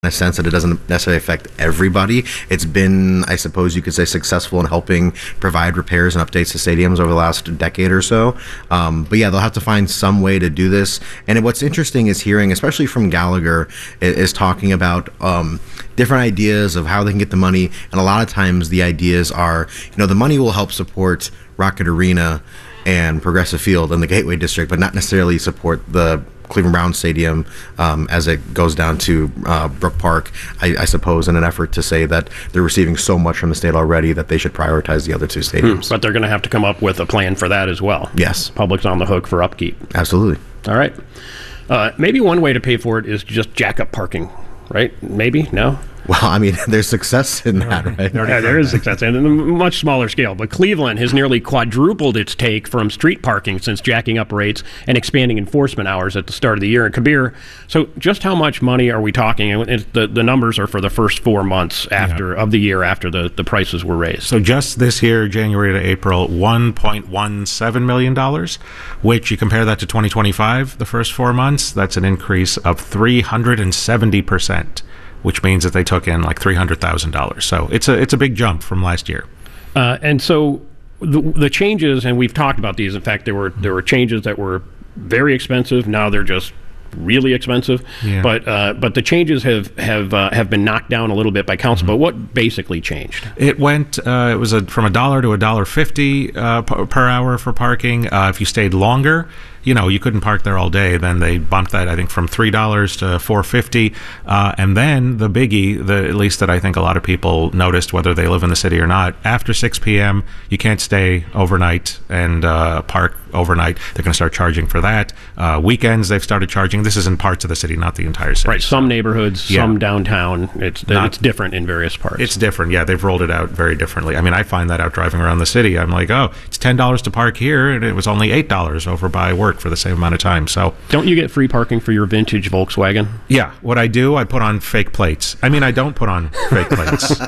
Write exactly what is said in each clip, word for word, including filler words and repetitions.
in a sense that it doesn't necessarily affect everybody. It's been, I suppose you could say, successful in helping provide repairs and updates to stadiums over the last decade or so. Um, but yeah, they'll have to find some way to do this. And what's interesting is hearing, especially from Gallagher, is, is talking about um, different ideas of how they can get the money. And a lot of times the ideas are, you know, the money will help support Rocket Arena and Progressive Field and the Gateway District, but not necessarily support the Cleveland Browns Stadium um, as it goes down to uh, Brook Park, I, I suppose, in an effort to say that they're receiving so much from the state already that they should prioritize the other two stadiums. Hmm. But they're going to have to come up with a plan for that as well. Yes. Public's on the hook for upkeep. Absolutely. All right. Uh, maybe one way to pay for it is just jack up parking, right? Maybe? No? Well, I mean, there's success in that, right? Yeah, there is success, and on a much smaller scale. But Cleveland has nearly quadrupled its take from street parking since jacking up rates and expanding enforcement hours at the start of the year. And Kabir, so just how much money are we talking? And the, the numbers are for the first four months after yeah. of the year after the, the prices were raised. So just this year, January to April, one point one seven million dollars, which you compare that to twenty twenty-five, the first four months, that's an increase of three hundred seventy percent. Which means that they took in like three hundred thousand dollars. So it's a it's a big jump from last year. Uh, and so the, the changes, and we've talked about these. In fact, there were there were changes that were very expensive. Now they're just really expensive. Yeah. But uh, but the changes have have uh, have been knocked down a little bit by council. Mm-hmm. But what basically changed? It went. Uh, it was a, from a dollar to a dollar fifty uh, p- per hour for parking. Uh, if you stayed longer, you know, you couldn't park there all day. Then they bumped that, I think, from three dollars to four fifty. Uh, and then the biggie, the at least that I think a lot of people noticed, whether they live in the city or not, after six p.m., you can't stay overnight and uh, park overnight. They're going to start charging for that. Uh, weekends, they've started charging. This is in parts of the city, not the entire city. Right, some neighborhoods, yeah. some downtown. It's not, it's different in various parts. It's different, yeah. They've rolled it out very differently. I mean, I find that out driving around the city. I'm like, oh, it's ten dollars to park here, and it was only eight dollars over by work for the same amount of time. So don't you get free parking for your vintage Volkswagen? Yeah. What I do, I put on fake plates. I mean, I don't put on fake plates.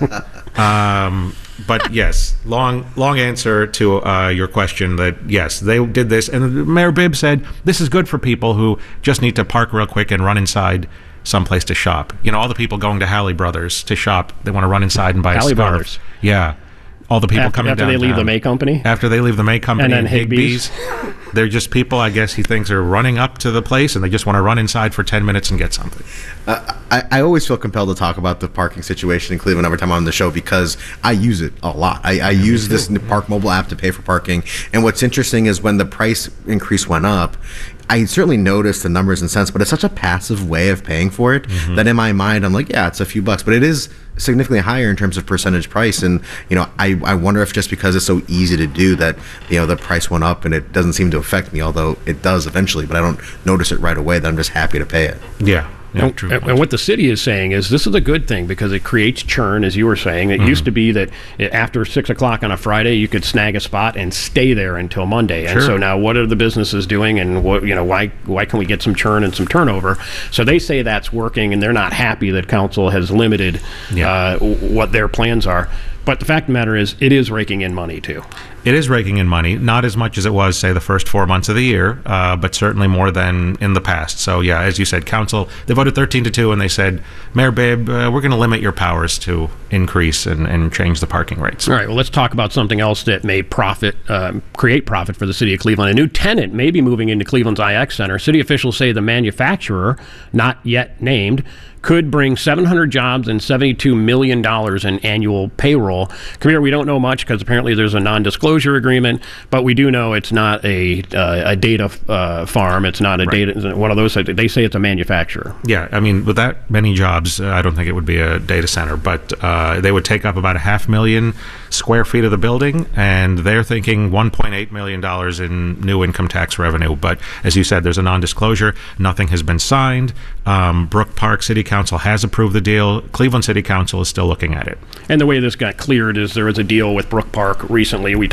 Um, but yes, long long answer to uh, your question that yes, they did this. And Mayor Bibb said, this is good for people who just need to park real quick and run inside someplace to shop. You know, all the people going to Halley Brothers to shop, they want to run inside and buy Halley a scarf. Brothers. Yeah. All the people after, coming after downtown. After they leave the May Company? After they leave the May Company and, and Higbee's. Higbee's. They're just people, I guess, he thinks are running up to the place and they just want to run inside for ten minutes and get something. Uh, I, I always feel compelled to talk about the parking situation in Cleveland every time I'm on the show because I use it a lot. I, I yeah, use this Park Mobile app to pay for parking. And what's interesting is when the price increase went up, I certainly noticed the numbers and cents, but it's such a passive way of paying for it mm-hmm. that in my mind, I'm like, yeah, it's a few bucks, but it is significantly higher in terms of percentage price. And, you know, I, I wonder if just because it's so easy to do that, you know, the price went up and it doesn't seem to affect me, although it does eventually, but I don't notice it right away, that I'm just happy to pay it. Yeah. Yeah, and, and what the city is saying is this is a good thing because it creates churn, as you were saying. It mm-hmm. used to be that after six o'clock on a Friday, you could snag a spot and stay there until Monday. And sure. so now, what are the businesses doing, and what you know, why why can we get some churn and some turnover? So they say that's working, and they're not happy that council has limited yeah. uh, what their plans are. But the fact of the matter is, it is raking in money too. It is raking in money, not as much as it was, say, the first four months of the year, uh, but certainly more than in the past. So, yeah, as you said, council, they voted thirteen to two, and they said, Mayor Bibb, uh, we're going to limit your powers to increase and, and change the parking rates. All right, well, let's talk about something else that may profit, uh, create profit for the city of Cleveland. A new tenant may be moving into Cleveland's I X Center. City officials say the manufacturer, not yet named, could bring seven hundred jobs and seventy-two million dollars in annual payroll. Come here, we don't know much because apparently there's a non-disclosure agreement, but we do know it's not a uh, a data uh, farm. It's not a right. data, one of those. They say it's a manufacturer. Yeah, I mean, with that many jobs, uh, I don't think it would be a data center, but uh, they would take up about a half million square feet of the building, and they're thinking one point eight million dollars in new income tax revenue. But as you said, there's a non-disclosure. Nothing has been signed. Um, Brook Park City Council has approved the deal. Cleveland City Council is still looking at it. And the way this got cleared is there was a deal with Brook Park recently. We talked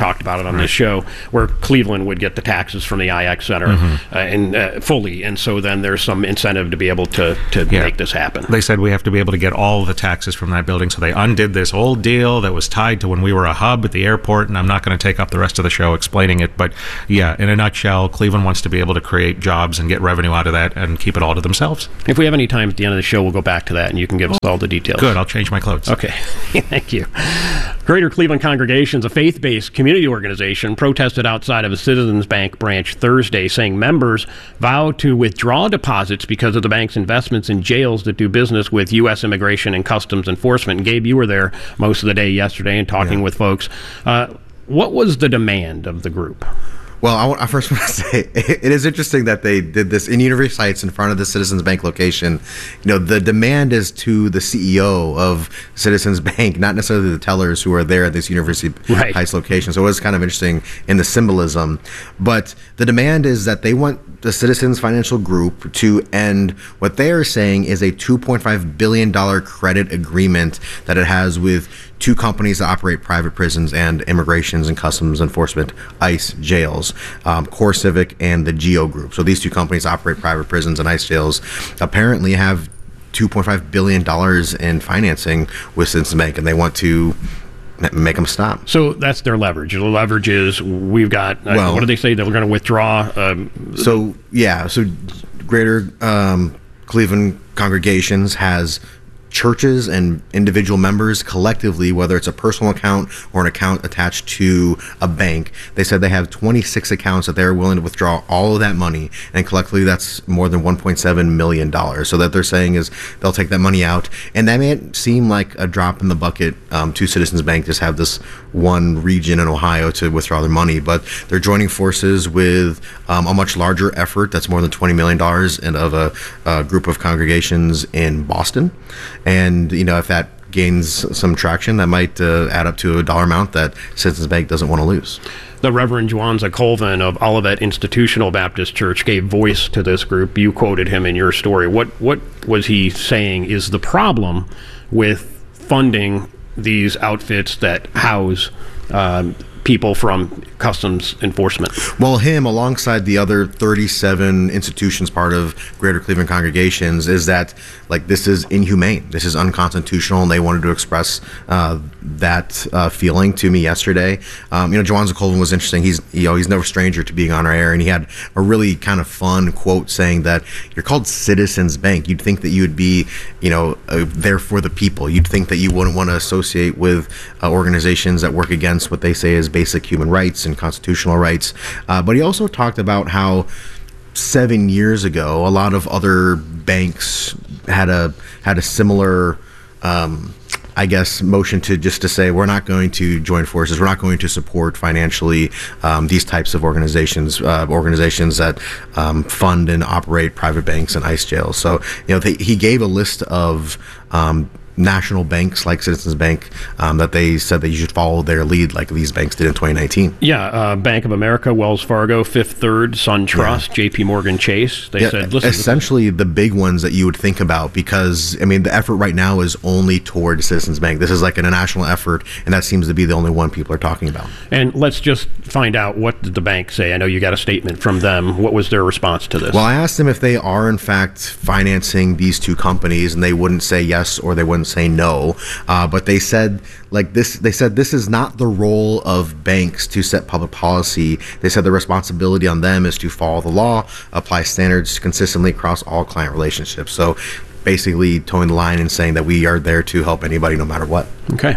talked about it on this show, where Cleveland would get the taxes from the I X Center mm-hmm. uh, and uh, fully, and so then there's some incentive to be able to, to yeah. make this happen. They said we have to be able to get all the taxes from that building, so they undid this old deal that was tied to when we were a hub at the airport, and I'm not going to take up the rest of the show explaining it, but yeah, in a nutshell, Cleveland wants to be able to create jobs and get revenue out of that and keep it all to themselves. If we have any time at the end of the show, we'll go back to that, and you can give us all the details. Good, I'll change my clothes. Okay, thank you. Greater Cleveland Congregations, a faith-based community organization, protested outside of a Citizens Bank branch Thursday, saying members vow to withdraw deposits because of the bank's investments in jails that do business with U S Immigration and Customs Enforcement. And Gabe, you were there most of the day yesterday and talking yeah. with folks. Uh, what was the demand of the group? Well, I, want, I first want to say it, it is interesting that they did this in University Heights in front of the Citizens Bank location. You know, the demand is to the C E O of Citizens Bank, not necessarily the tellers who are there at this University right. Heights location. So it was kind of interesting in the symbolism. But the demand is that they want the Citizens Financial Group to end what they are saying is a two point five billion dollars credit agreement that it has with two companies that operate private prisons and Immigrations and Customs Enforcement, ICE jails, um, Core Civic and the Geo Group. So these two companies operate private prisons and ICE jails, apparently have two point five billion dollars in financing with Citizens Bank, and they want to make them stop. So that's their leverage. The leverage is we've got, uh, well, what do they say? That we're going to withdraw? Um, so, yeah, so Greater um, Cleveland Congregations has churches and individual members collectively, whether it's a personal account or an account attached to a bank. They said they have twenty-six accounts that they're willing to withdraw all of that money, and collectively that's more than one point seven million dollars. So that they're saying is they'll take that money out, and that may seem like a drop in the bucket um, to Citizens Bank, just have this one region in Ohio to withdraw their money, but they're joining forces with um, a much larger effort that's more than twenty million dollars and of a, a group of congregations in Boston. And, you know, if that gains some traction, that might uh, add up to a dollar amount that Citizens Bank doesn't want to lose. The Reverend Juanza Colvin of Olivet Institutional Baptist Church gave voice to this group. You quoted him in your story. What what was he saying is the problem with funding these outfits that house um, people from customs enforcement? Well, him, alongside the other thirty-seven institutions part of Greater Cleveland Congregations, is that, like, this is inhumane. This is unconstitutional, and they wanted to express uh, that uh, feeling to me yesterday. Um, you know, Juanza Colvin was interesting. He's, you know, he's no stranger to being on our air, and he had a really kind of fun quote saying that you're called Citizens Bank. You'd think that you would be, you know, uh, there for the people. You'd think that you wouldn't want to associate with uh, organizations that work against what they say is basic human rights and constitutional rights. Uh, but he also talked about how seven years ago, a lot of other banks had a had a similar, um, I guess, motion to just to say we're not going to join forces. We're not going to support financially um, these types of organizations, uh, organizations that um, fund and operate private banks and ICE jails. So, you know, they, he gave a list of Um, national banks like Citizens Bank um, that they said that you should follow their lead like these banks did in twenty nineteen. Yeah, uh, Bank of America, Wells Fargo, Fifth Third, SunTrust, yeah. J P Morgan Chase. They yeah, said, listen. Essentially the big ones that you would think about, because, I mean, the effort right now is only toward Citizens Bank. This is like a national effort, and that seems to be the only one people are talking about. And let's just find out, what did the bank say? I know you got a statement from them. What was their response to this? Well, I asked them if they are in fact financing these two companies, and they wouldn't say yes or they wouldn't say no. Uh, but they said, like this, they said this is not the role of banks to set public policy. They said the responsibility on them is to follow the law, apply standards consistently across all client relationships. So basically towing the line and saying that we are there to help anybody no matter what. Okay.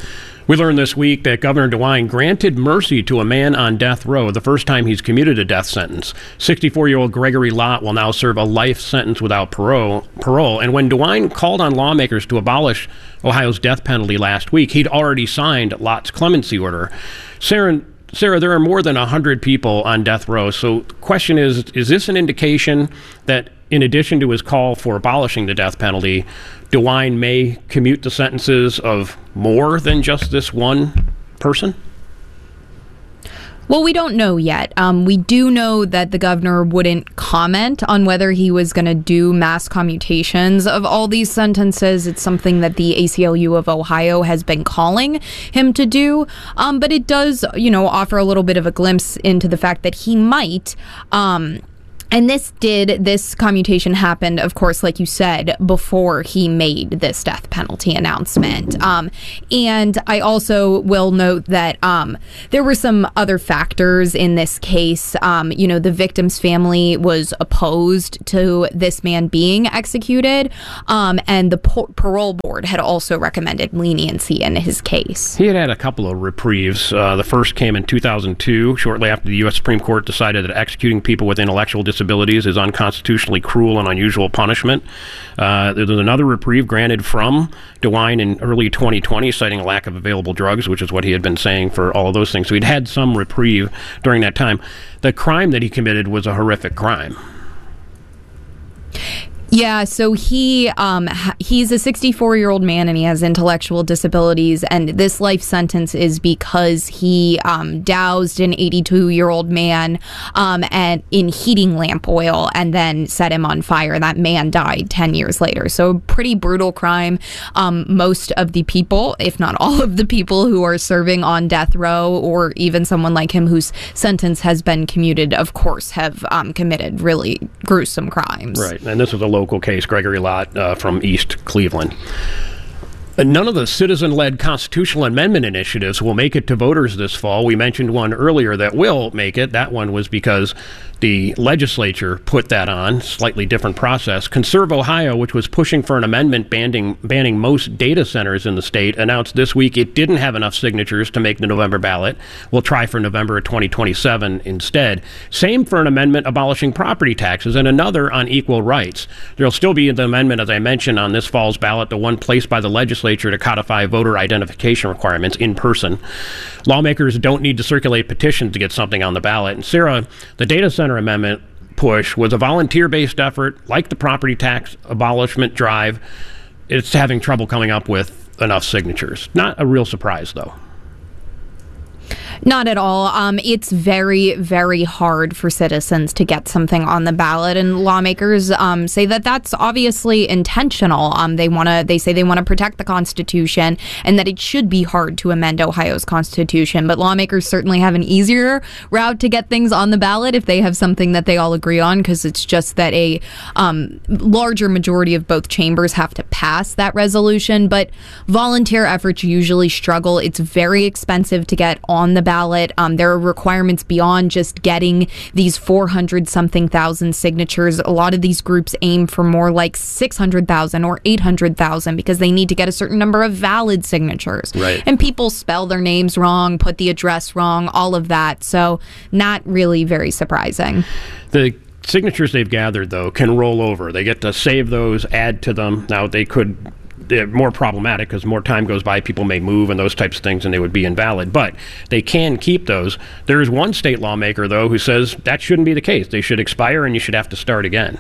We learned this week that Governor DeWine granted mercy to a man on death row, the first time he's commuted a death sentence. sixty-four-year-old Gregory Lott will now serve a life sentence without parole. parole. And when DeWine called on lawmakers to abolish Ohio's death penalty last week, he'd already signed Lott's clemency order. Sarah, Sarah, there are more than one hundred people on death row. So the question is, is this an indication that in addition to his call for abolishing the death penalty, DeWine may commute the sentences of more than just this one person? Well, we don't know yet. Um, we do know that the governor wouldn't comment on whether he was going to do mass commutations of all these sentences. It's something that the A C L U of Ohio has been calling him to do. Um, but it does, you know, offer a little bit of a glimpse into the fact that he might. Um, And this did, this commutation happened, of course, like you said, before he made this death penalty announcement. Um, and I also will note that um, there were some other factors in this case. Um, you know, the victim's family was opposed to this man being executed, um, and the po- parole board had also recommended leniency in his case. He had had a couple of reprieves. Uh, the first came in two thousand two, shortly after the U S Supreme Court decided that executing people with intellectual disabilities disabilities is unconstitutionally cruel and unusual punishment. Uh, there's another reprieve granted from DeWine in early twenty twenty, citing a lack of available drugs, which is what he had been saying for all of those things. So he'd had some reprieve during that time. The crime that he committed was a horrific crime. Yeah, so he um, ha- he's a sixty-four-year-old man, and he has intellectual disabilities, and this life sentence is because he um, doused an eighty-two-year-old man um, and in heating lamp oil and then set him on fire. That man died ten years later. So pretty brutal crime. Um, most of the people, if not all of the people who are serving on death row, or even someone like him whose sentence has been commuted, of course, have um, committed really gruesome crimes. Right, and this was a low local case, Gregory Lott uh, from East Cleveland. None of the citizen-led constitutional amendment initiatives will make it to voters this fall. We mentioned one earlier that will make it. That one was because the legislature put that on, slightly different process. Conserve Ohio, which was pushing for an amendment banning, banning most data centers in the state, announced this week it didn't have enough signatures to make the November ballot. We'll try for November of twenty twenty-seven instead. Same for an amendment abolishing property taxes and another on equal rights. There'll still be the amendment, as I mentioned, on this fall's ballot, the one placed by the legislature to codify voter identification requirements in person. Lawmakers don't need to circulate petitions to get something on the ballot. And Sarah, the data center amendment push was a volunteer-based effort, like the property tax abolishment drive. It's having trouble coming up with enough signatures. Not a real surprise, though. Not at all. Um, it's very, very hard for citizens to get something on the ballot, and lawmakers um, say that that's obviously intentional. Um, they want to. They say they want to protect the Constitution, and that it should be hard to amend Ohio's Constitution. But lawmakers certainly have an easier route to get things on the ballot if they have something that they all agree on, because it's just that a um, larger majority of both chambers have to pass that resolution. But volunteer efforts usually struggle. It's very expensive to get on the ballot. ballot. Um, there are requirements beyond just getting these four hundred something thousand signatures. A lot of these groups aim for more like six hundred thousand or eight hundred thousand because they need to get a certain number of valid signatures. Right. And people spell their names wrong, put the address wrong, all of that. So not really very surprising. The signatures they've gathered, though, can roll over. They get to save those, add to them. Now, they could... They're more problematic because more time goes by, people may move and those types of things, and they would be invalid. But they can keep those. There is one state lawmaker, though, who says that shouldn't be the case. They should expire and you should have to start again.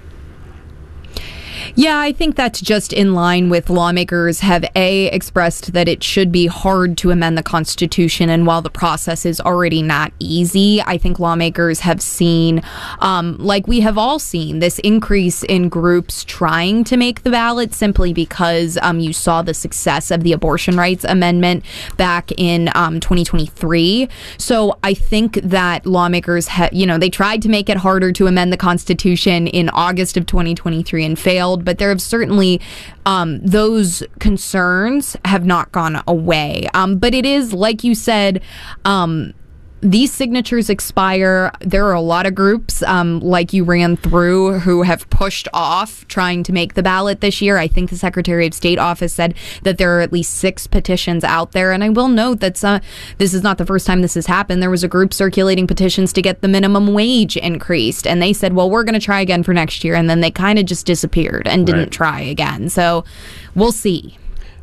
Yeah, I think that's just in line with lawmakers have, A, expressed that it should be hard to amend the Constitution, and while the process is already not easy, I think lawmakers have seen, um, like we have all seen, this increase in groups trying to make the ballot simply because um, you saw the success of the abortion rights amendment back in um, twenty twenty-three. So I think that lawmakers, ha- you know, they tried to make it harder to amend the Constitution in August of twenty twenty-three and failed. But there have certainly, um, those concerns have not gone away. Um, but it is, like you said, um, these signatures expire. There are a lot of groups, um, like you ran through, who have pushed off trying to make the ballot this year. I think the Secretary of State office said that there are at least six petitions out there. And I will note that some, this is not the first time this has happened. There was a group circulating petitions to get the minimum wage increased. And they said, well, we're going to try again for next year. And then they kind of just disappeared and didn't Right. try again. So we'll see.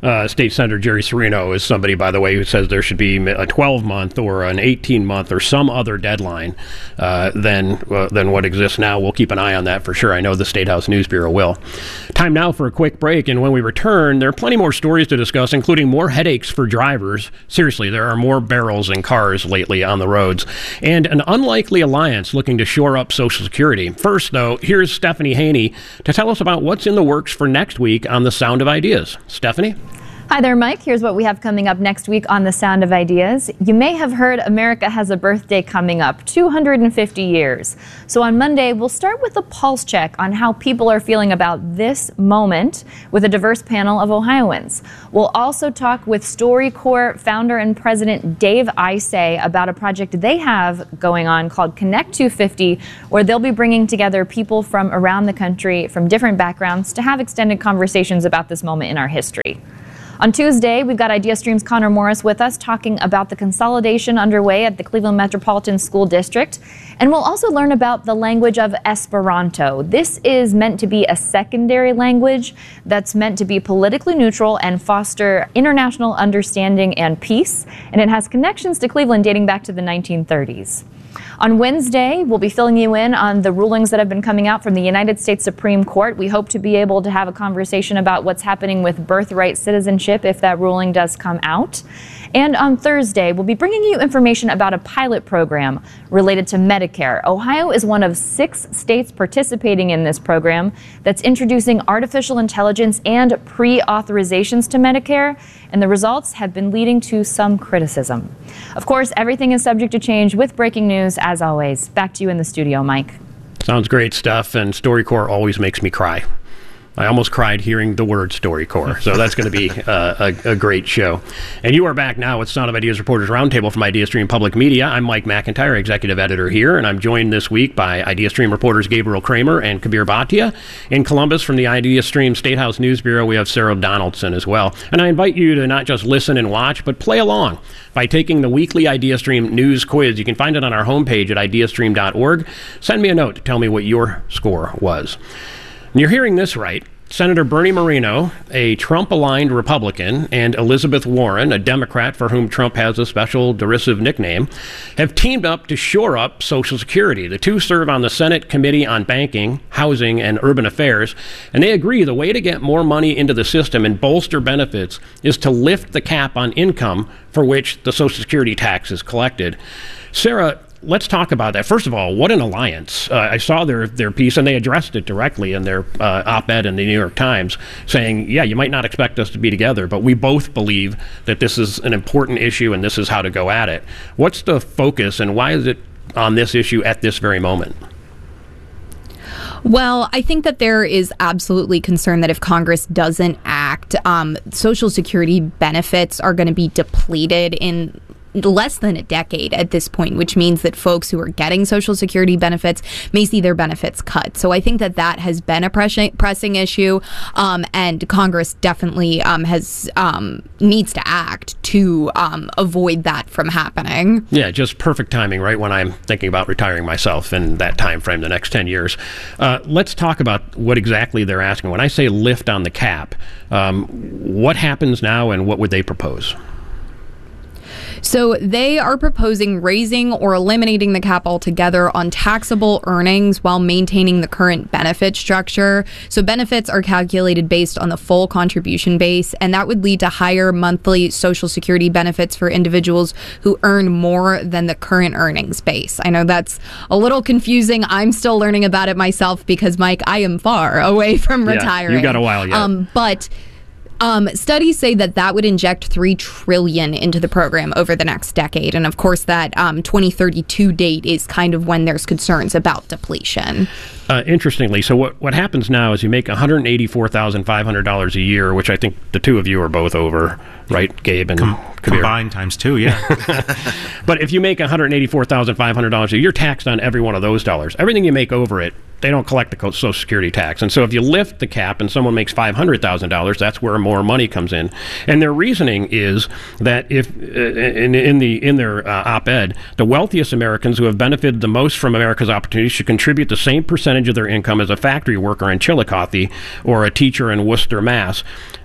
Uh, State Senator Jerry Serino is somebody, by the way, who says there should be a twelve-month or an eighteen-month or some other deadline uh, than uh, than what exists now. We'll keep an eye on that for sure. I know the State House News Bureau will. Time now for a quick break, and when we return, there are plenty more stories to discuss, including more headaches for drivers. Seriously, there are more barrels in cars lately on the roads, and an unlikely alliance looking to shore up Social Security. First, though, here's Stephanie Haney to tell us about what's in the works for next week on The Sound of Ideas. Stephanie? Hi there, Mike. Here's what we have coming up next week on The Sound of Ideas. You may have heard America has a birthday coming up, two hundred fifty years. So on Monday, we'll start with a pulse check on how people are feeling about this moment with a diverse panel of Ohioans. We'll also talk with StoryCorps founder and president Dave Isay about a project they have going on called Connect two fifty, where they'll be bringing together people from around the country from different backgrounds to have extended conversations about this moment in our history. On Tuesday, we've got IdeaStream's Connor Morris with us talking about the consolidation underway at the Cleveland Metropolitan School District. And we'll also learn about the language of Esperanto. This is meant to be a secondary language that's meant to be politically neutral and foster international understanding and peace. And it has connections to Cleveland dating back to the nineteen thirties. On Wednesday, we'll be filling you in on the rulings that have been coming out from the United States Supreme Court. We hope to be able to have a conversation about what's happening with birthright citizenship if that ruling does come out. And on Thursday, we'll be bringing you information about a pilot program related to Medicare. Ohio is one of six states participating in this program that's introducing artificial intelligence and pre-authorizations to Medicare, and the results have been leading to some criticism. Of course, everything is subject to change with breaking news, as always. Back to you in the studio, Mike. Sounds great stuff, and StoryCorps always makes me cry. I almost cried hearing the word StoryCorps, so that's going to be uh, a, a great show. And you are back now with Sound of Ideas Reporters Roundtable from IdeaStream Public Media. I'm Mike McIntyre, executive editor here, and I'm joined this week by IdeaStream reporters Gabriel Kramer and Kabir Bhatia. In Columbus from the IdeaStream State House News Bureau, we have Sarah Donaldson as well. And I invite you to not just listen and watch, but play along by taking the weekly IdeaStream news quiz. You can find it on our homepage at ideastream dot org. Send me a note to tell me what your score was. And you're hearing this right. Senator Bernie Moreno, a Trump-aligned Republican, and Elizabeth Warren, a Democrat for whom Trump has a special derisive nickname, have teamed up to shore up Social Security. The two serve on the Senate Committee on Banking, Housing, and Urban Affairs, and they agree the way to get more money into the system and bolster benefits is to lift the cap on income for which the Social Security tax is collected. Sarah, let's talk about that. First of all, what an alliance. Uh, I saw their, their piece, and they addressed it directly in their uh, op-ed in the New York Times, saying, yeah, you might not expect us to be together, but we both believe that this is an important issue and this is how to go at it. What's the focus, and why is it on this issue at this very moment? Well, I think that there is absolutely concern that if Congress doesn't act, um, Social Security benefits are going to be depleted in less than a decade at this point, which means that folks who are getting Social Security benefits may see their benefits cut. So I think that that has been a pressing, pressing issue, um, and Congress definitely um, has um, needs to act to um, avoid that from happening. Yeah, just perfect timing, right, when I'm thinking about retiring myself in that time frame, the next ten years. Uh, let's talk about what exactly they're asking. When I say lift on the cap, um, what happens now and what would they propose? So they are proposing raising or eliminating the cap altogether on taxable earnings while maintaining the current benefit structure. So benefits are calculated based on the full contribution base, and that would lead to higher monthly Social Security benefits for individuals who earn more than the current earnings base. I know that's a little confusing. I'm still learning about it myself because, Mike, I am far away from yeah, retiring. You got a while yet. Um, but Um, studies say that that would inject three trillion dollars into the program over the next decade. And of course, that um, twenty thirty-two date is kind of when there's concerns about depletion. Uh, interestingly, so what, what happens now is you make one hundred eighty-four thousand five hundred dollars a year, which I think the two of you are both over, right, Gabe and Com- Kabir? Combined times two, yeah. But if you make one hundred eighty-four thousand five hundred dollars a year, you're taxed on every one of those dollars. Everything you make over it, they don't collect the Social Security tax. And so if you lift the cap and someone makes five hundred thousand dollars, that's where more money comes in. And their reasoning is that if, uh, in, in, the, in their uh, op-ed, the wealthiest Americans who have benefited the most from America's opportunities should contribute the same percentage of their income as a factory worker in Chillicothe or a teacher in Worcester, Mass.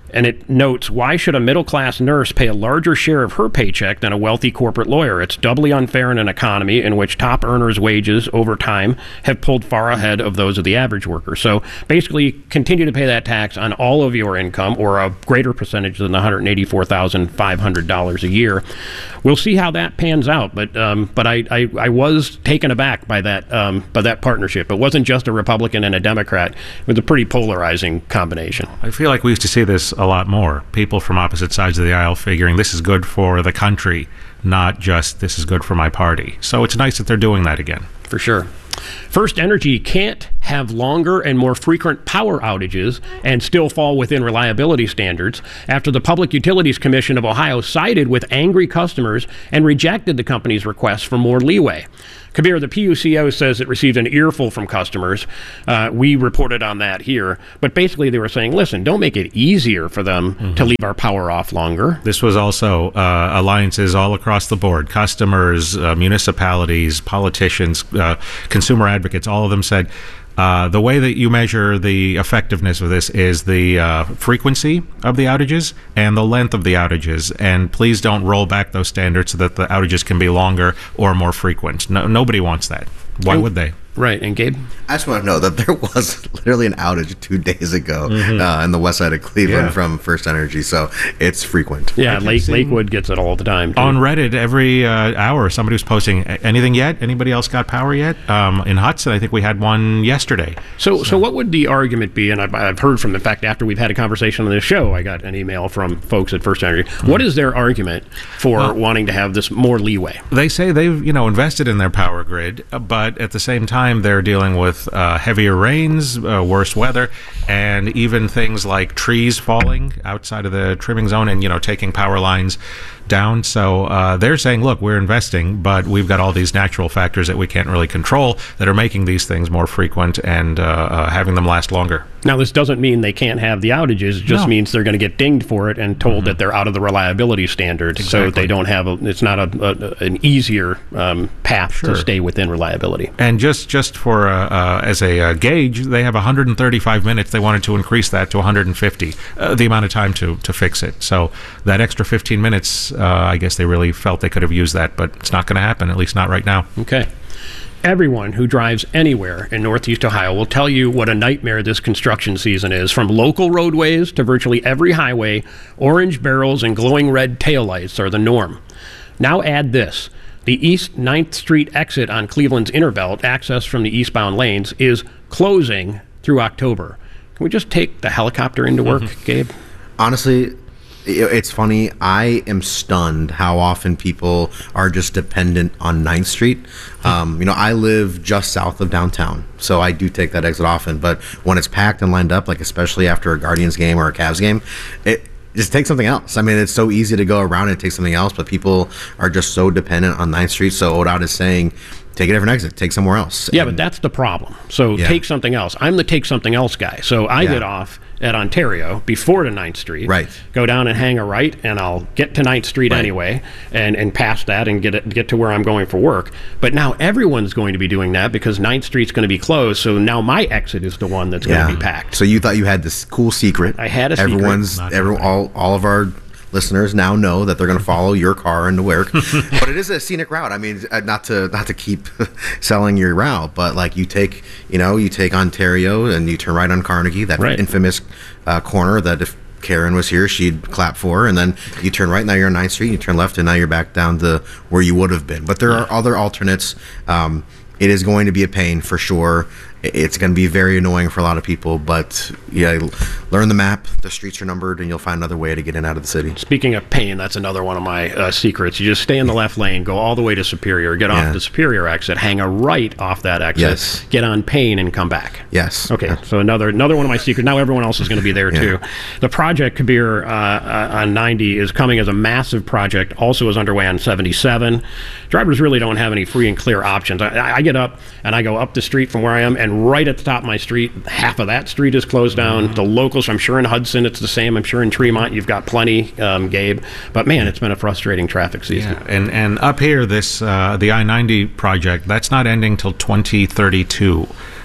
And it notes, why should a middle-class nurse pay a larger share of her paycheck than a wealthy corporate lawyer? It's doubly unfair in an economy in which top earners' wages over time have pulled far ahead of those of the average worker. So basically, continue to pay that tax on all of your income, or a greater percentage than the one hundred eighty-four thousand five hundred dollars a year. We'll see how that pans out, but um, but I, I, I was taken aback by that um, by that partnership. It wasn't just a Republican and a Democrat. It was a pretty polarizing combination. I feel like we used to see this a lot more. People from opposite sides of the aisle figuring this is good for the country, not just this is good for my party. So it's nice that they're doing that again. For sure. First Energy can't have longer and more frequent power outages and still fall within reliability standards after the Public Utilities Commission of Ohio sided with angry customers and rejected the company's request for more leeway. Kabir, the P U C O says it received an earful from customers. Uh, we reported on that here. But basically they were saying, listen, don't make it easier for them mm-hmm. to leave our power off longer. This was also uh, alliances all across the board. Customers, uh, municipalities, politicians, uh, consumer advocates, all of them said, Uh, the way that you measure the effectiveness of this is the uh, frequency of the outages and the length of the outages. And please don't roll back those standards so that the outages can be longer or more frequent. No, nobody wants that. Why would they? Right. And Gabe? I just want to know that there was literally an outage two days ago mm-hmm. uh, in the west side of Cleveland yeah. from First Energy, so it's frequent. Yeah, Lake, Lakewood gets it all the time, too. On Reddit, every uh, hour, somebody was posting, anything yet? Anybody else got power yet? Um, in Hudson, I think we had one yesterday. So so, so what would the argument be? And I've, I've heard from, in fact, after we've had a conversation on this show, I got an email from folks at First Energy. Mm-hmm. What is their argument for well, wanting to have this more leeway? They say they've, you know, invested in their power grid, but at the same time, they're dealing with uh, heavier rains, uh, worse weather, and even things like trees falling outside of the trimming zone and, you know, taking power lines down. So uh, they're saying, look, we're investing, but we've got all these natural factors that we can't really control that are making these things more frequent and uh, uh, having them last longer. Now, this doesn't mean they can't have the outages. It just no. means they're going to get dinged for it and told mm-hmm. that they're out of the reliability standards. Exactly. So they don't have a, it's not a, a an easier um, path sure. to stay within reliability. And just, just for uh, uh, as a uh, gauge, they have one hundred thirty-five minutes. They wanted to increase that to one hundred fifty, uh, the amount of time to, to fix it. So that extra fifteen minutes, uh, I guess they really felt they could have used that, but it's not going to happen, at least not right now. Okay. Everyone who drives anywhere in Northeast Ohio will tell you what a nightmare this construction season is. From local roadways to virtually every highway, orange barrels and glowing red taillights are the norm. Now add this. The East ninth Street exit on Cleveland's Inner Belt, access from the eastbound lanes, is closing through October. Can we just take the helicopter into work, mm-hmm. Gabe? Honestly, it's funny. I am stunned how often people are just dependent on ninth Street. Um, you know, I live just south of downtown, so I do take that exit often. But when it's packed and lined up, like especially after a Guardians game or a Cavs game, it just take something else. I mean, it's so easy to go around and take something else, but people are just so dependent on ninth Street. So O D O T is saying, take a different exit, take somewhere else. Yeah, and, but that's the problem. So yeah. take something else. I'm the take something else guy. So I yeah. get off at Ontario before to ninth Street, right. go down and hang a right, and I'll get to ninth Street right. anyway, and, and past that and get it, get to where I'm going for work. But now everyone's going to be doing that because ninth Street's going to be closed, so now my exit is the one that's yeah. going to be packed. So you thought you had this cool secret. I had a Everyone's, secret. Everyone, all, all of our listeners now know that they're going to follow your car into work. But it is a scenic route. I mean, not to not to keep selling your route, but like you take, you know, you take Ontario and you turn right on Carnegie, that right. infamous uh, corner that if Karen was here, she'd clap for, and then you turn right, now you're on ninth Street, you turn left, and now you're back down to where you would have been. But there are other alternates. Um, it is going to be a pain for sure. It's going to be very annoying for a lot of people, but yeah, learn the map. The streets are numbered, and you'll find another way to get in and out of the city. Speaking of pain, that's another one of my uh, secrets. You just stay in the left lane, go all the way to Superior, get yeah. off the Superior exit, hang a right off that exit, yes. get on Payne, and come back. Yes. Okay, yeah. so another another one of my secrets. Now everyone else is going to be there, yeah. too. The project, Kabir, uh, uh, on ninety is coming as a massive project, also is underway on seventy-seven. Drivers really don't have any free and clear options. I, I get up, and I go up the street from where I am, and right at the top of my street, half of that street is closed down. Mm-hmm. The locals, I'm sure in Hudson it's the same. I'm sure in Tremont you've got plenty, um, Gabe. But man, it's been a frustrating traffic season. Yeah. And and up here, this uh, the I ninety project, that's not ending till twenty thirty-two.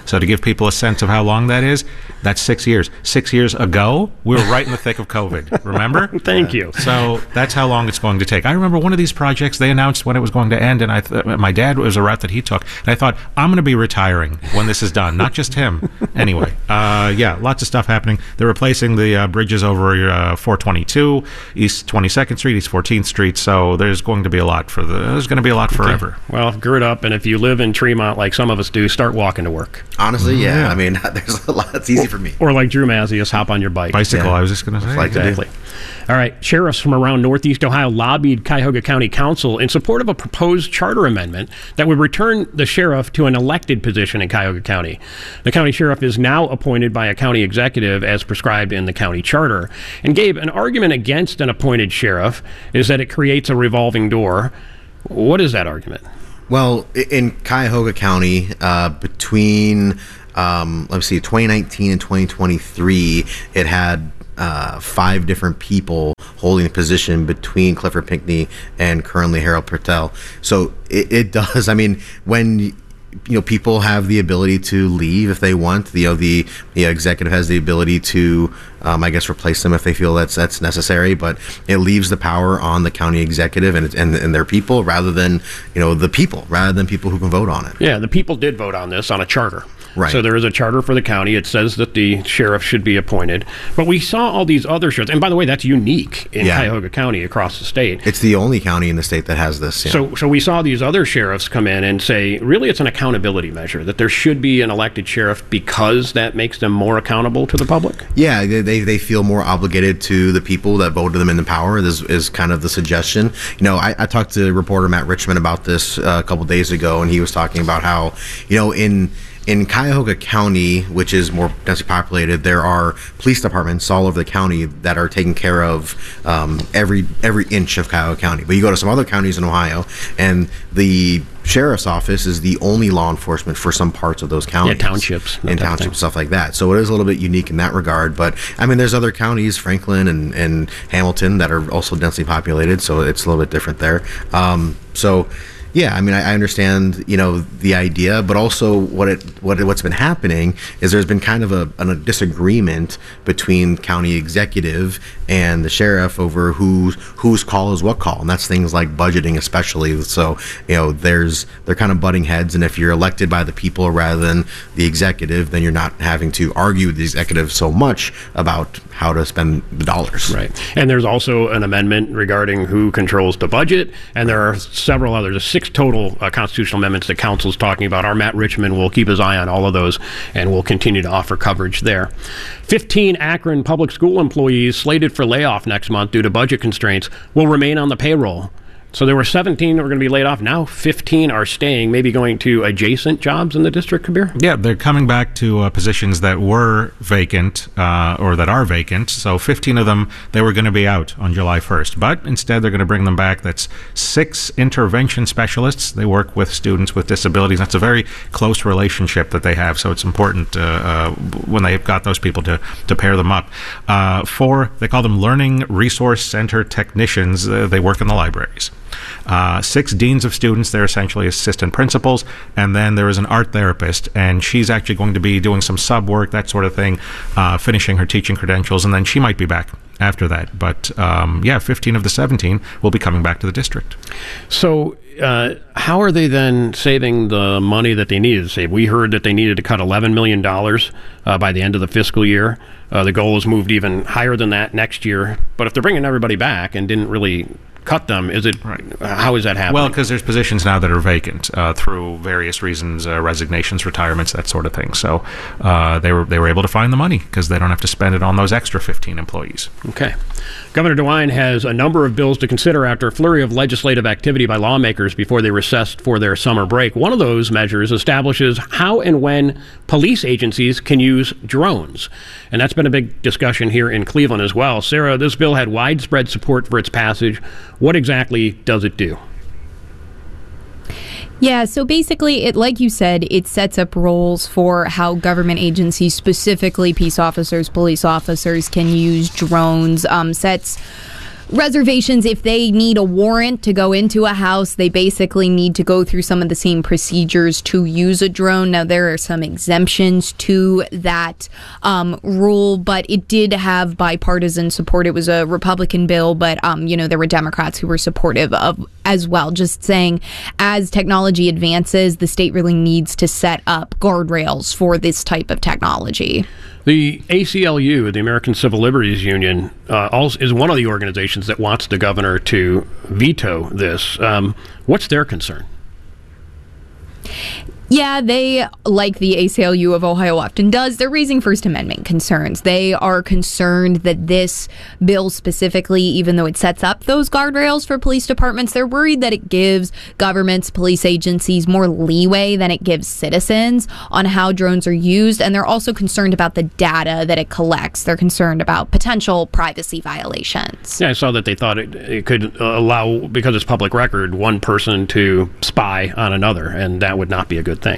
So to give people a sense of how long that is, that's six years. Six years ago, we were right in the thick of COVID, remember? Thank you. So that's how long it's going to take. I remember one of these projects, they announced when it was going to end, and I th- my dad was a route that he took, and I thought, I'm going to be retiring when this is done, not just him. Anyway, uh, yeah, lots of stuff happening. They're replacing the uh, bridges over uh, four twenty-two, East twenty-second Street, East fourteenth Street, so there's going to be a lot for the, there's going to be a lot forever. Okay. Well, gird up, and if you live in Tremont like some of us do, start walking to work. Honestly, yeah. Yeah. I mean, there's a lot. It's easy for me. Or like Drew Mazius, hop on your bike. Bicycle, Yeah. I was just going to say. Like to do. Exactly. All right. Sheriffs from around Northeast Ohio lobbied Cuyahoga County Council in support of a proposed charter amendment that would return the sheriff to an elected position in Cuyahoga County. The county sheriff is now appointed by a county executive as prescribed in the county charter. And Gabe, an argument against an appointed sheriff is that it creates a revolving door. What is that argument? Well, i- in Cuyahoga County, uh, between um, let's see, twenty nineteen and twenty twenty-three, it had uh, five different people holding a position between Clifford Pinckney and currently Harold Pertel. So it, it does. I mean, when you know people have the ability to leave if they want, the you know, the the executive has the ability to, um, I guess, replace them if they feel that's that's necessary. But it leaves the power on the county executive and and, and their people, rather than you know the people, rather than people who can vote on it. Yeah, the people did vote on this on a charter. Right. So there is a charter for the county. It says that the sheriff should be appointed. But we saw all these other sheriffs. And by the way, that's unique in Yeah. Cuyahoga County across the state. It's the only county in the state that has this. Yeah. So, so we saw these other sheriffs come in and say, really, it's an accountability measure, that there should be an elected sheriff because that makes them more accountable to the public. Yeah, they, they they feel more obligated to the people that voted them into power. This is kind of the suggestion. You know, I, I talked to reporter Matt Richmond about this uh, a couple days ago, and he was talking about how, you know, in in Cuyahoga County, which is more densely populated, there are police departments all over the county that are taking care of um, every every inch of Cuyahoga County. But you go to some other counties in Ohio, and the sheriff's office is the only law enforcement for some parts of those counties. Yeah, townships, that And type of thing. townships, stuff like that. So it is a little bit unique in that regard. But, I mean, there's other counties, Franklin and, and Hamilton, that are also densely populated, so it's a little bit different there. Um, so... Yeah, I mean, I, I understand, you know, the idea, but also what it what what's been happening is there's been kind of a, a disagreement between county executive and the sheriff over whose whose call is what call, and that's things like budgeting, especially. So, you know, there's they're kind of butting heads, and if you're elected by the people rather than the executive, then you're not having to argue with the executive so much about how to spend the dollars. Right. And there's also an amendment regarding who controls the budget, and there are several others, six total uh, constitutional amendments that council's talking about. Our Matt Richmond will keep his eye on all of those, and will continue to offer coverage there. fifteen Akron public school employees slated for layoff next month due to budget constraints will remain on the payroll. So there were seventeen that were going to be laid off. Now fifteen are staying, maybe going to adjacent jobs in the district, Kabir? Yeah, they're coming back to uh, positions that were vacant uh, or that are vacant. So fifteen of them, they were going to be out on July first. But instead, they're going to bring them back. That's six intervention specialists. They work with students with disabilities. That's a very close relationship that they have. So it's important uh, uh, when they've got those people to, to pair them up. Uh, four, they call them Learning Resource Center Technicians. Uh, they work in the libraries. Uh, six deans of students, they're essentially assistant principals, and then there is an art therapist, and she's actually going to be doing some sub work, that sort of thing, uh, finishing her teaching credentials, and then she might be back after that. But um, yeah, fifteen of the seventeen will be coming back to the district. So uh, how are they then saving the money that they needed to save? We heard that they needed to cut eleven million dollars uh, by the end of the fiscal year. Uh, the goal is moved even higher than that next year. But if they're bringing everybody back and didn't really cut them, is it Right. how is that happening? Well, because there's positions now that are vacant uh, through various reasons, uh, resignations, retirements, that sort of thing. So uh, they were they were able to find the money because they don't have to spend it on those extra fifteen employees. Okay. Governor DeWine has a number of bills to consider after a flurry of legislative activity by lawmakers before they recessed for their summer break. One of those measures establishes how and when police agencies can use drones. And that's been a big discussion here in Cleveland as well. Sarah, this bill had widespread support for its passage. What exactly does it do? Yeah, so basically, it, like you said, it sets up roles for how government agencies, specifically peace officers, police officers, can use drones, um, sets reservations. If they need a warrant to go into a house, they basically need to go through some of the same procedures to use a drone. Now, there are some exemptions to that um, rule, but it did have bipartisan support. It was a Republican bill, but, um, you know, there were Democrats who were supportive of as well. Just saying, as technology advances, the state really needs to set up guardrails for this type of technology. The A C L U, the American Civil Liberties Union, uh, also is one of the organizations that wants the governor to veto this. Um, what's their concern? Yeah, they, like the A C L U of Ohio often does, they're raising First Amendment concerns. They are concerned that this bill specifically, even though it sets up those guardrails for police departments, they're worried that it gives governments, police agencies more leeway than it gives citizens on how drones are used. And they're also concerned about the data that it collects. They're concerned about potential privacy violations. Yeah, I saw that they thought it, it could allow, because it's public record, one person to spy on another, and that would not be a good thing.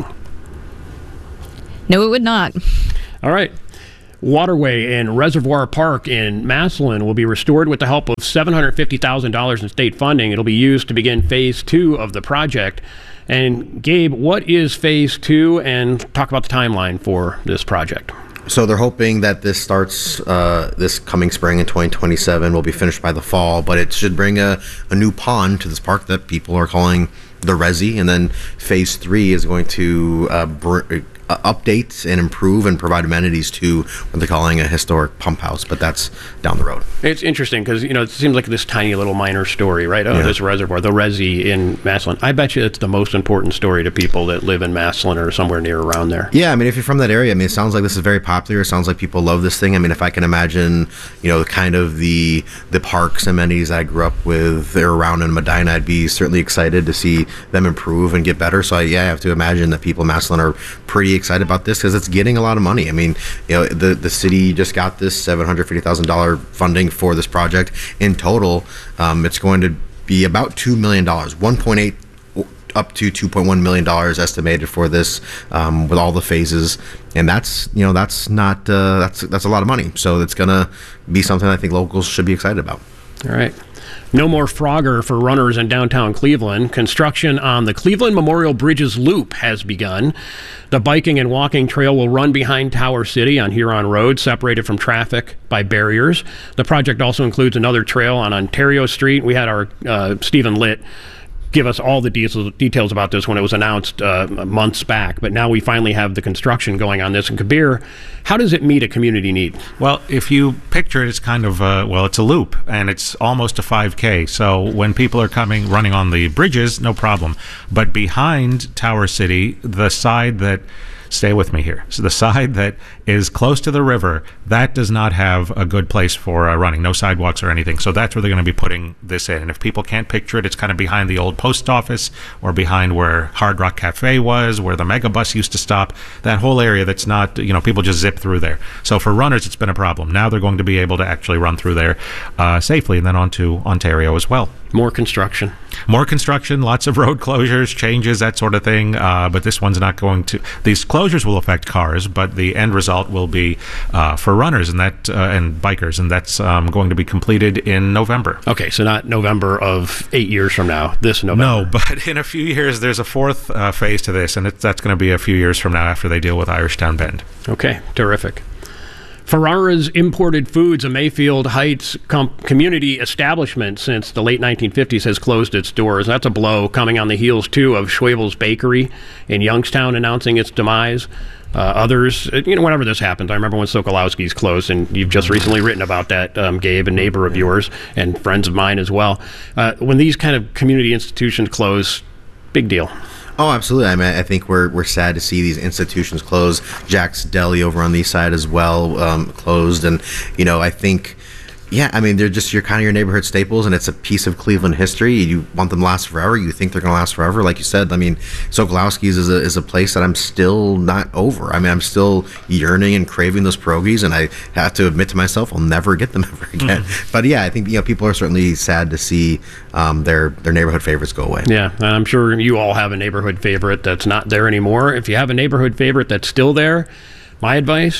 No, it would not. All right. Waterway in Reservoir Park in Massillon will be restored with the help of seven hundred fifty thousand dollars in state funding. It'll be used to begin phase two of the project. And Gabe, what is phase two, and talk about the timeline for this project? So they're hoping that this starts uh, this coming spring in twenty twenty-seven, will be finished by the fall, but it should bring a, a new pond to this park that people are calling the Resi, and then phase three is going to uh, br- uh, update and improve and provide amenities to what they're calling a historic pump house, but that's down the road. It's interesting because, you know, it seems like this tiny little minor story, right? Oh, Yeah. this reservoir, the Resi in Massillon. I bet you it's the most important story to people that live in Massillon or somewhere near around there. Yeah, I mean, if you're from that area, I mean, it sounds like this is very popular. It sounds like people love this thing. I mean, if I can imagine, you know, kind of the the parks amenities I grew up with there around in Medina, I'd be certainly excited to see them improve and get better. So, I, yeah, I have to imagine that people in Massillon are pretty excited about this because it's getting a lot of money. I mean, you know, the, the city just got this seven hundred fifty thousand dollars funding for this project. In total, um, it's going to be about two million dollars, one point eight up to two point one million dollars estimated for this, um, with all the phases, and that's, you know, that's not uh, that's that's a lot of money. So it's gonna be something I think locals should be excited about. All right. No more Frogger for runners in downtown Cleveland. Construction on the Cleveland Memorial Bridges Loop has begun. The biking and walking trail will run behind Tower City on Huron Road, separated from traffic by barriers. The project also includes another trail on Ontario Street. We had our uh, Stephen Litt give us all the details, details about this when it was announced uh, months back. But now we finally have the construction going on this. And Kabir, how does it meet a community need? Well, if you picture it, it's kind of, uh, well, it's a loop, and it's almost a five K. So when people are coming, running on the bridges, no problem. But behind Tower City, the side that, stay with me here, so the side that is close to the river, that does not have a good place for uh, running, no sidewalks or anything. So that's where they're going to be putting this in. And if people can't picture it, it's kind of behind the old post office or behind where Hard Rock Cafe was, where the Megabus used to stop, that whole area that's not, you know, people just zip through there. So for runners, it's been a problem. Now they're going to be able to actually run through there uh, safely, and then on to Ontario as well. More construction. More construction, lots of road closures, changes, that sort of thing. Uh, but this one's not going to. These closures will affect cars, but the end result will be uh, for runners and that uh, and bikers, and that's um, going to be completed in November. Okay, so not November of eight years from now. This November. No, but in a few years, there's a fourth uh, phase to this, and it, that's going to be a few years from now after they deal with Irishtown Bend. Okay, terrific. Ferrara's Imported Foods, a Mayfield Heights com- community establishment since the late nineteen fifties, has closed its doors. That's a blow, coming on the heels, too, of Schwabel's Bakery in Youngstown announcing its demise. Uh, others, you know, whenever this happens, I remember when Sokolowski's closed, and you've just recently written about that, um, Gabe, a neighbor of yours and friends of mine as well. Uh, when these kind of community institutions close, big deal. Oh, absolutely. I mean, I think we're we're sad to see these institutions close. Jack's Deli over on the east side as well um, closed, and you know, I think, yeah, I mean, they're just your kind of your neighborhood staples, and it's a piece of Cleveland history. You want them to last forever. You think they're going to last forever, like you said. I mean, Sokolowski's is a is a place that I'm still not over. I mean, I'm still yearning and craving those pierogies, and I have to admit to myself, I'll never get them ever again. Mm-hmm. But yeah, I think, you know, people are certainly sad to see um, their their neighborhood favorites go away. Yeah, I'm sure you all have a neighborhood favorite that's not there anymore. If you have a neighborhood favorite that's still there, my advice: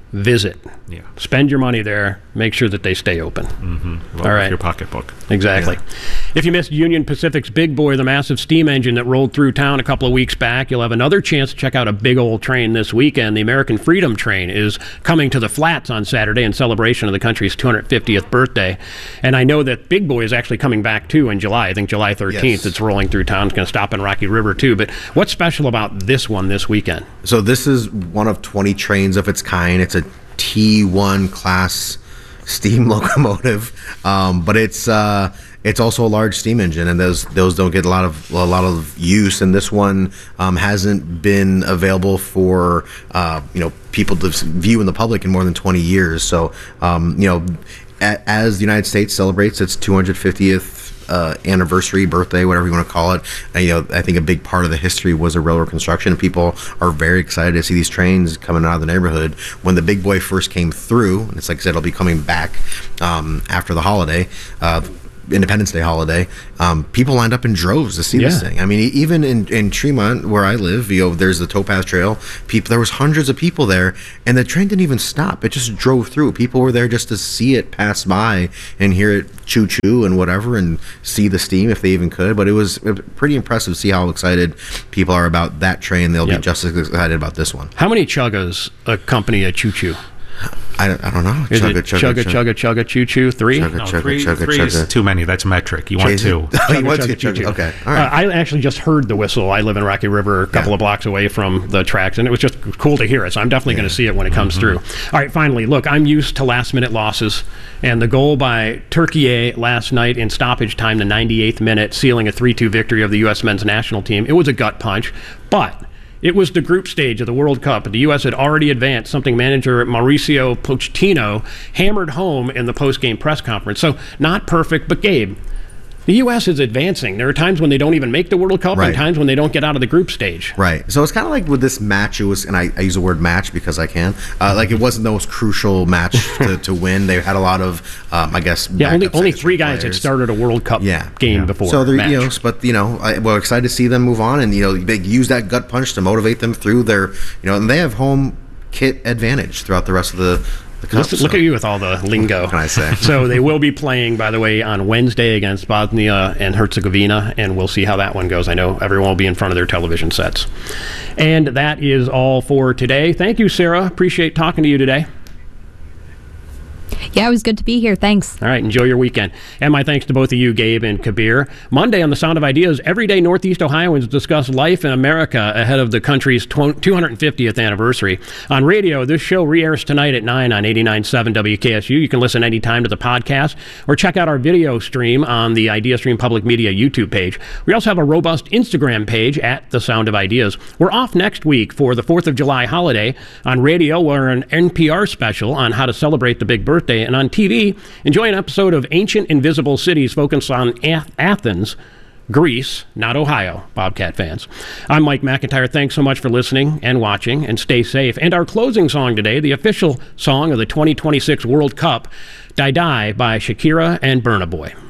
visit. Yeah. Spend your money there. Make sure that they stay open. Mm-hmm. All right. Your pocketbook. Exactly. Yeah. If you missed Union Pacific's Big Boy, the massive steam engine that rolled through town a couple of weeks back, you'll have another chance to check out a big old train this weekend. The American Freedom Train is coming to the Flats on Saturday in celebration of the country's two hundred fiftieth birthday. And I know that Big Boy is actually coming back, too, in July. I think July thirteenth. Yes. It's rolling through town. It's going to stop in Rocky River, too. But what's special about this one this weekend? So this is one of twenty trains of its kind. It's a T one class steam locomotive, um, but it's uh, it's also a large steam engine, and those those don't get a lot of a lot of use. And this one um, hasn't been available for uh, you know people to view in the public in more than twenty years. So um, you know, a, as the United States celebrates its two hundred fiftieth. Uh, anniversary, birthday, whatever you want to call it. And, you know, I think a big part of the history was the railroad construction. People are very excited to see these trains coming out of the neighborhood. When the Big Boy first came through, and it's like I said, it'll be coming back um, after the holiday, uh, Independence Day holiday, um, people lined up in droves to see yeah. this thing. I mean, even in, in Tremont, where I live, you know, there's the Topaz Trail. People, there was hundreds of people there, and the train didn't even stop. It just drove through. People were there just to see it pass by and hear it choo-choo and whatever, and see the steam if they even could. But it was pretty impressive to see how excited people are about that train. They'll yep. be just as excited about this one. How many chuggas accompany a choo-choo? I don't, I don't know. Is chugga, it chugga, chugga, chugga, chugga, choo choo? Three? Chugga, No, chugga, three, chugga, three chugga. is too many. That's metric. You want Chase two. Oh, you want chugga, two. chugga. Okay. All right. Uh, I actually just heard the whistle. I live in Rocky River, a couple Yeah. of blocks away from the tracks, and it was just cool to hear it. So I'm definitely Yeah. going to see it when it comes Mm-hmm. through. All right, finally, look, I'm used to last-minute losses, and the goal by Turkey last night in stoppage time, the ninety-eighth minute, sealing a three two victory of the U S men's national team. It was a gut punch, but it was the group stage of the World Cup. The U S had already advanced, something manager Mauricio Pochettino hammered home in the post-game press conference. So not perfect, but Gabe, the U S is advancing. There are times when they don't even make the World Cup Right. and times when they don't get out of the group stage. Right. So it's kind of like with this match, it was, and I, I use the word match because I can, uh, like it wasn't the most crucial match to, to win. They had a lot of, um, I guess, Yeah, only backup only second three guys players. had started a World Cup Yeah. game Yeah. before. So they're, match. you know, but you know, I, we're excited to see them move on, and you know, they use that gut punch to motivate them through their, you know, and they have home kit advantage throughout the rest of the. the cup, Listen, so. Look at you with all the lingo. What can I say? So they will be playing, by the way, on Wednesday against Bosnia and Herzegovina, and we'll see how that one goes. I know everyone will be in front of their television sets. And that is all for today. Thank you, Sarah. Appreciate talking to you today. Yeah, it was good to be here. Thanks. All right, enjoy your weekend. And my thanks to both of you, Gabe and Kabir. Monday on The Sound of Ideas, everyday Northeast Ohioans discuss life in America ahead of the country's two hundred fiftieth anniversary. On radio, this show re-airs tonight at nine on eighty-nine point seven W K S U. You can listen anytime to the podcast or check out our video stream on the IdeaStream Public Media YouTube page. We also have a robust Instagram page at The Sound of Ideas. We're off next week for the fourth of July holiday. On radio, we're an N P R special on how to celebrate the big birthday. And on T V, enjoy an episode of Ancient Invisible Cities focused on Ath- Athens, Greece, not Ohio, Bobcat fans. I'm Mike McIntyre. Thanks so much for listening and watching, and stay safe. And our closing song today, the official song of the twenty twenty-six World Cup, Die Die by Shakira and Burna Boy.